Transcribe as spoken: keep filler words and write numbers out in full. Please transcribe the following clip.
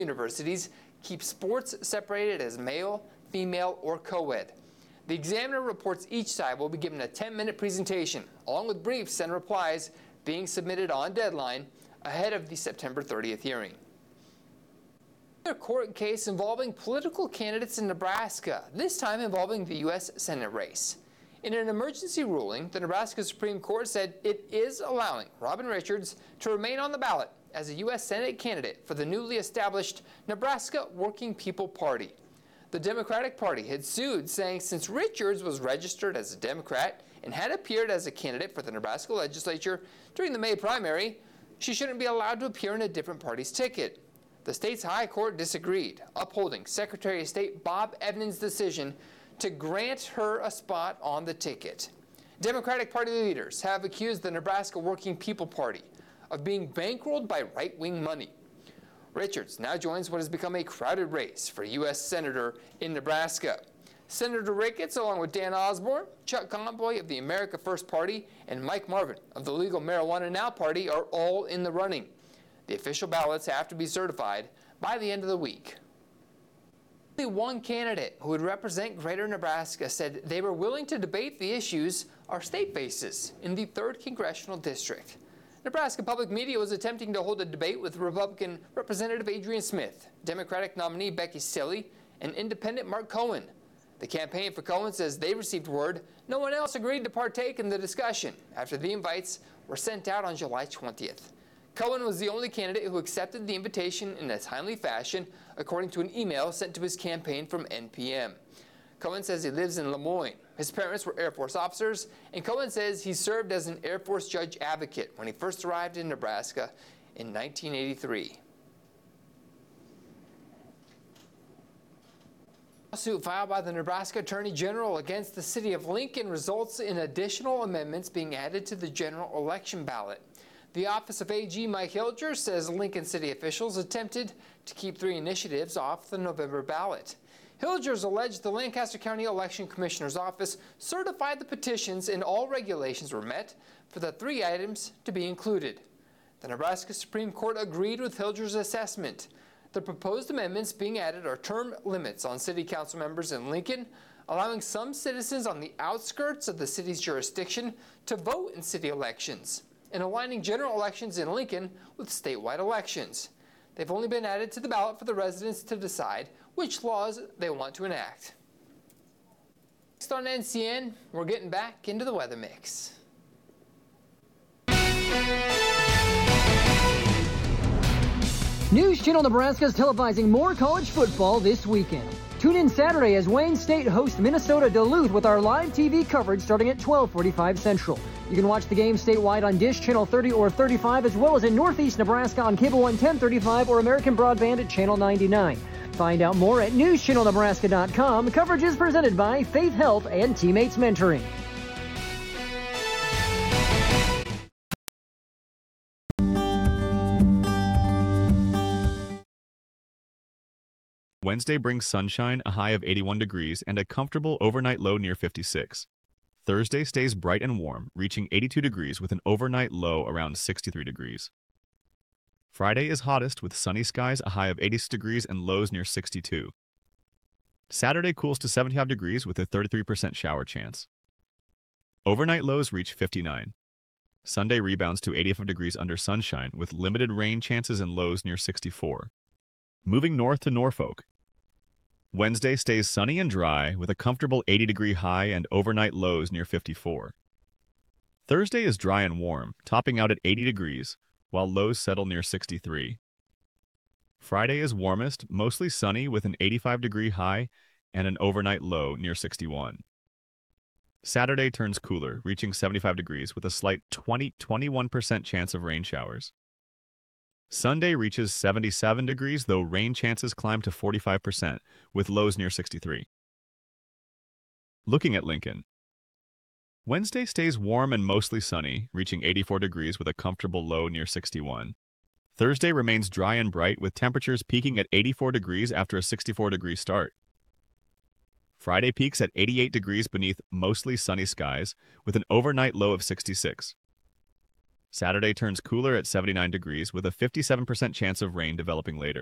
universities keep sports separated as male, female, or co-ed. The Examiner reports each side will be given a ten-minute presentation, along with briefs and replies being submitted on deadline ahead of the September thirtieth hearing. A court case involving political candidates in Nebraska, this time involving the U S Senate race. In an emergency ruling, the Nebraska Supreme Court said it is allowing Robin Richards to remain on the ballot as a U S Senate candidate for the newly established Nebraska Working People Party. The Democratic Party had sued, saying since Richards was registered as a Democrat and had appeared as a candidate for the Nebraska legislature during the May primary, she shouldn't be allowed to appear in a different party's ticket. The state's high court disagreed, upholding Secretary of State Bob Evans' decision to grant her a spot on the ticket. Democratic Party leaders have accused the Nebraska Working People Party of being bankrolled by right-wing money. Richards now joins what has become a crowded race for U S Senator in Nebraska. Senator Ricketts, along with Dan Osborne, Chuck Conboy of the America First Party, and Mike Marvin of the Legal Marijuana Now Party are all in the running. The official ballots have to be certified by the end of the week. Only one candidate who would represent Greater Nebraska said they were willing to debate the issues our state faces in the third Congressional District. Nebraska Public Media was attempting to hold a debate with Republican Representative Adrian Smith, Democratic nominee Becky Stilley, and Independent Mark Cohen. The campaign for Cohen says they received word no one else agreed to partake in the discussion after the invites were sent out on July twentieth. Cohen was the only candidate who accepted the invitation in a timely fashion, according to an email sent to his campaign from N P M. Cohen says he lives in Lemoyne. His parents were Air Force officers, and Cohen says he served as an Air Force judge advocate when he first arrived in Nebraska in nineteen eighty-three. A lawsuit filed by the Nebraska Attorney General against the city of Lincoln results in additional amendments being added to the general election ballot. The Office of A G Mike Hilger says Lincoln city officials attempted to keep three initiatives off the November ballot. Hilgers alleged the Lancaster County Election Commissioner's Office certified the petitions and all regulations were met for the three items to be included. The Nebraska Supreme Court agreed with Hilgers' assessment. The proposed amendments being added are term limits on city council members in Lincoln, allowing some citizens on the outskirts of the city's jurisdiction to vote in city elections, and aligning general elections in Lincoln with statewide elections. They've only been added to the ballot for the residents to decide which laws they want to enact. Next on N C N, we're getting back into the weather mix. News Channel Nebraska is televising more college football this weekend. Tune in Saturday as Wayne State hosts Minnesota Duluth with our live T V coverage starting at twelve forty-five Central. You can watch the game statewide on Dish Channel thirty or thirty-five, as well as in Northeast Nebraska on Cable One ten thirty-five or American Broadband at Channel ninety-nine. Find out more at news channel nebraska dot com. Coverage is presented by Faith Health and Teammates Mentoring. Wednesday brings sunshine, a high of eighty-one degrees, and a comfortable overnight low near fifty-six. Thursday stays bright and warm, reaching eighty-two degrees with an overnight low around sixty-three degrees. Friday is hottest with sunny skies, a high of eighty-six degrees and lows near sixty-two. Saturday cools to seventy-five degrees with a thirty-three percent shower chance. Overnight lows reach fifty-nine. Sunday rebounds to eighty-five degrees under sunshine with limited rain chances and lows near sixty-four. Moving north to Norfolk. Wednesday stays sunny and dry with a comfortable eighty degree high and overnight lows near fifty-four. Thursday is dry and warm, topping out at eighty degrees, while lows settle near sixty-three. Friday is warmest, mostly sunny with an eighty-five degree high and an overnight low near sixty-one. Saturday turns cooler, reaching seventy-five degrees with a slight twenty to twenty-one percent chance of rain showers. Sunday reaches seventy-seven degrees, though rain chances climb to forty-five percent, with lows near sixty-three. Looking at Lincoln. Wednesday stays warm and mostly sunny, reaching eighty-four degrees with a comfortable low near sixty-one. Thursday remains dry and bright, with temperatures peaking at eighty-four degrees after a sixty-four degree start. Friday peaks at eighty-eight degrees beneath mostly sunny skies, with an overnight low of sixty-six. Saturday turns cooler at seventy-nine degrees with a fifty-seven percent chance of rain developing later.